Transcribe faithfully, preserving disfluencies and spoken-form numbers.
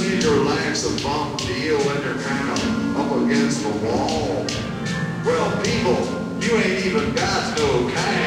see your lacks of bum deal and you're kind of up against the wall. Well, people, you ain't even got no cash.